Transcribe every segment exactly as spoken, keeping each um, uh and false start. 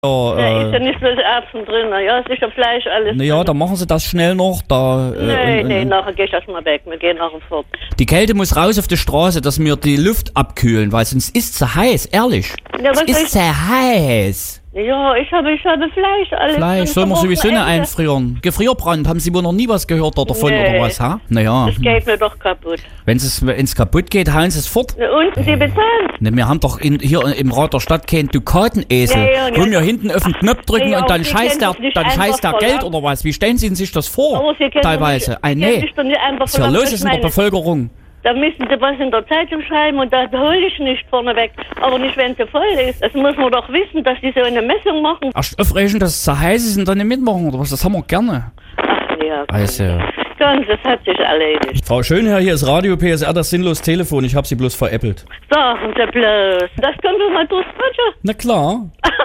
Ja, äh, ist ja nicht so Erbsen drin, ja, es ist ja Fleisch, alles. Naja, drin. dann machen Sie das schnell noch. Da, äh, Nee, und, nee, und, nachher geh ich erstmal weg, wir gehen nachher fort. Die Kälte muss raus auf die Straße, dass wir die Luft abkühlen, weil sonst ist es heiß, ehrlich. Ja, was es ist soll ich- sehr heiß. Ja, ich habe, ich habe Fleisch, alles. Fleisch, drin, soll man sowieso nicht Wochenende. einfrieren. Gefrierbrand, haben Sie wohl noch nie was gehört davon Nee. oder was, ha? Naja, Das geht mir doch kaputt. wenn es wenn's kaputt geht, hauen Sie es fort. Ja, und, Sie bezahlen? Ne, wir haben doch in, hier im Rat der Stadt keinen Dukatenesel. Ja, ja, ja. Wollen wir hinten auf den Knopf drücken Ja, und dann Sie scheißt können der, das nicht dann einfach scheißt der Geld verlangen. oder was? Wie stellen Sie sich das vor? Aber Sie können Teilweise. doch nicht- Ein Sie können nee. sich doch nicht einfach Was hier verlangen, los dass ist in der meine- Bevölkerung? Da müssen Sie was in der Zeitung schreiben und das hole ich nicht vorneweg. Aber nicht, wenn sie voll ist. Das muss man doch wissen, dass die so eine Messung machen. Erst aufregen, dass es zu heiß ist und dann nicht mitmachen oder was? Das haben wir gerne. Ach ja, Also, ganz, das hat sich erledigt. Frau Schönherr, hier ist Radio P S R, das sinnlos Telefon. Ich habe Sie bloß veräppelt. Sagen Sie bloß. Das können wir mal durchquatschen. Na klar.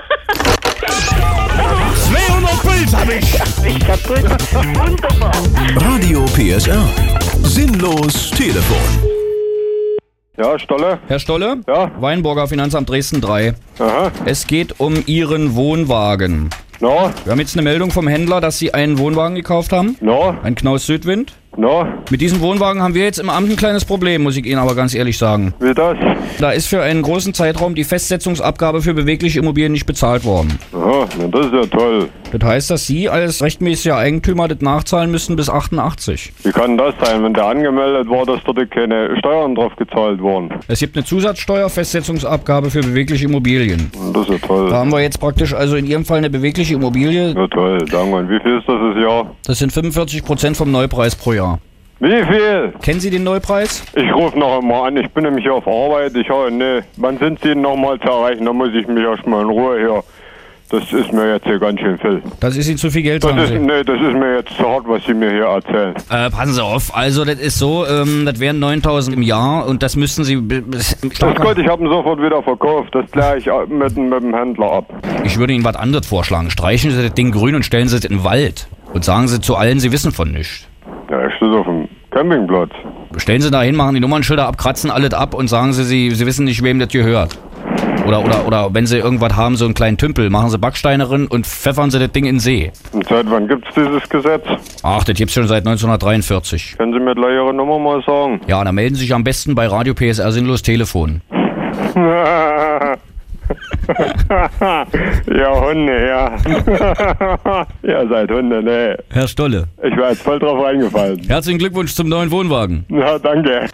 zweihundert Puls hab ich. Ich kaputt. Wunderbar. Radio P S R. Sinnlos Telefon. Ja, Stolle? Herr Stolle? Ja? Weinburger Finanzamt Dresden drei. Aha. Es geht um Ihren Wohnwagen. No? Wir haben jetzt eine Meldung vom Händler, dass Sie einen Wohnwagen gekauft haben. No? Ein Knaus Südwind. No? Mit diesem Wohnwagen haben wir jetzt im Amt ein kleines Problem, muss ich Ihnen aber ganz ehrlich sagen. Wie das? Da ist für einen großen Zeitraum die Festsetzungsabgabe für bewegliche Immobilien nicht bezahlt worden. Aha, na das ist ja toll. Das heißt, dass Sie als rechtmäßiger Eigentümer das nachzahlen müssten bis achtundachtzig. Wie kann das sein, wenn der angemeldet war, dass dort keine Steuern drauf gezahlt wurden? Es gibt eine Zusatzsteuer, Festsetzungsabgabe für bewegliche Immobilien. Das ist ja toll. Da haben wir jetzt praktisch also in Ihrem Fall eine bewegliche Immobilie. Ja toll, danke. Und wie viel ist das das Jahr? Das sind fünfundvierzig Prozent vom Neupreis pro Jahr. Wie viel? Kennen Sie den Neupreis? Ich rufe noch einmal an, ich bin nämlich hier auf Arbeit. Ich habe, ne, wann sind Sie nochmal zu erreichen? Da muss ich mich erstmal in Ruhe hier. Das ist mir jetzt hier ganz schön viel. Das ist Ihnen zu viel Geld, Das sagen ist, Sie. nee, das ist mir jetzt zu hart, was Sie mir hier erzählen. Äh, passen Sie auf, also das ist so, ähm, das wären neuntausend im Jahr und das müssten Sie... b- b- Das ist gut, ich habe ihn sofort wieder verkauft. Das kläre ich mit, mit dem Händler ab. Ich würde Ihnen was anderes vorschlagen. Streichen Sie das Ding grün und stellen Sie es in den Wald. Und sagen Sie zu allen, Sie wissen von nichts. Ja, ich stehe auf dem Campingplatz. Stellen Sie da hin, machen die Nummernschilder ab, kratzen alles ab und sagen Sie, Sie, Sie wissen nicht, wem das gehört. Oder, oder, oder wenn Sie irgendwas haben, so einen kleinen Tümpel, machen Sie Backsteine drin und pfeffern Sie das Ding in den See. Und seit wann gibt's dieses Gesetz? Ach, das gibt's schon seit neunzehnhundertdreiundvierzig. Können Sie mir gleich Ihre Nummer mal sagen? Ja, dann melden Sie sich am besten bei Radio P S R Sinnlos Telefon. Ja, Hunde, ja. Ihr seid Hunde, ne. Herr Stolle, Ich wäre jetzt voll drauf eingefallen. herzlichen Glückwunsch zum neuen Wohnwagen. Ja, danke.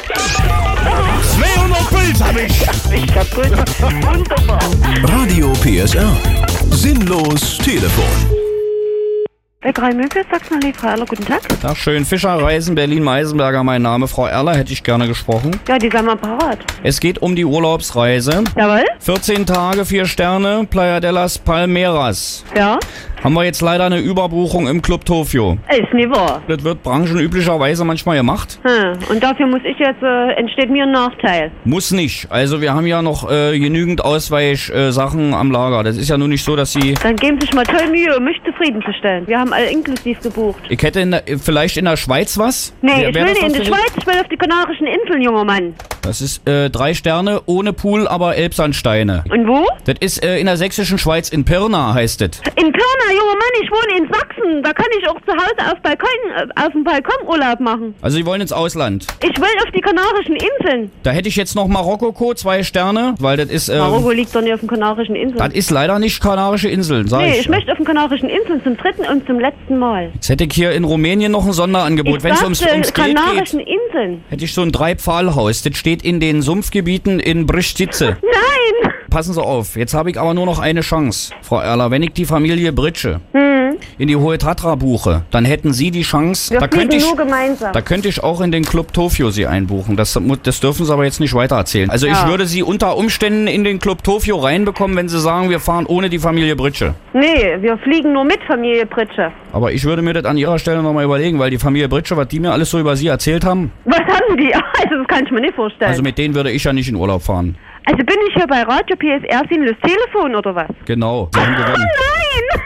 zweihundert Puls hab ich. Ich kaputt. Wunderbar. Radio P S R. Sinnlos Telefon. Bäckerei Möbel, Sachsen-Allee, Frau Erler, guten Tag. Tag schön, Fischerreisen, Berlin-Meisenberger, mein Name. Frau Erler, hätte ich gerne gesprochen. Ja, die sind mal parat. Es geht um die Urlaubsreise. Jawohl? vierzehn Tage, vier Sterne, Playa de las Palmeras. Ja? Haben wir jetzt leider eine Überbuchung im Club Tokio. Ist nicht wahr. Das wird branchenüblicherweise manchmal gemacht. Hm. Und dafür muss ich jetzt, äh, entsteht mir ein Nachteil. Muss nicht. Also wir haben ja noch äh, genügend Ausweichsachen äh, Sachen am Lager. Das ist ja nun nicht so, dass Sie... Dann geben Sie sich mal toll Mühe, um mich zufriedenzustellen. Wir haben alle inklusiv gebucht. Ich hätte in der, vielleicht in der Schweiz was? Nee, Wär- ich wär will das nicht in was die für Sie? Schweiz, ich will auf die Kanarischen Inseln, junger Mann. Das ist äh, drei Sterne, ohne Pool, aber Elbsandsteine. Und wo? Das ist äh, in der sächsischen Schweiz, in Pirna heißt es. In Pirna, junger Mann, ich wohne in Sachsen. Da kann ich auch zu Hause auf, Balkon, äh, auf dem Balkon Urlaub machen. Also Sie wollen ins Ausland. Ich will auf die Kanarischen Inseln. Da hätte ich jetzt noch Marokko, zwei Sterne, weil das ist... Äh, Marokko liegt doch nicht auf den Kanarischen Inseln. das ist leider nicht Kanarische Inseln, sag Nee, ich. ich möchte auf den Kanarischen Inseln zum dritten und zum letzten Mal. Jetzt hätte ich hier in Rumänien noch ein Sonderangebot. Ich Wenn es ums, sagte ums Geld Kanarischen geht, Inseln. hätte ich so ein Drei-Pfahl-Haus. Das steht in den Sumpfgebieten in Bristice. Nein! Passen Sie auf, jetzt habe ich aber nur noch eine Chance, Frau Erler. Wenn ich die Familie Britsche Hm. in die Hohe Tatra buche, dann hätten Sie die Chance, Wir da fliegen könnte ich, nur gemeinsam. da könnte ich auch in den Club Tokio Sie einbuchen. Das, mu- das dürfen Sie aber jetzt nicht weitererzählen. Also ich Ja. würde Sie unter Umständen in den Club Tokio reinbekommen, wenn Sie sagen, wir fahren ohne die Familie Britsche. Nee, wir fliegen nur mit Familie Pritsche. Aber ich würde mir das an Ihrer Stelle nochmal überlegen, weil die Familie Britsche, was die mir alles so über Sie erzählt haben, Was haben die? Also das kann ich mir nicht vorstellen. also mit denen würde ich ja nicht in Urlaub fahren. Also bin ich hier bei Radio P S R Sinnlos Telefon oder was? Genau, Sie haben Oh gewonnen. nein!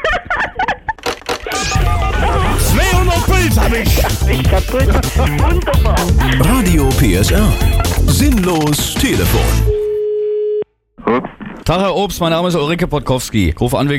zweihundert Puls hab ich. Ich kaputt. Wunderbar. Radio P S R. Sinnlos Telefon. Hm? Tag, Herr Obst, mein Name ist Ulrike Podkowski. Ich rufe an wegen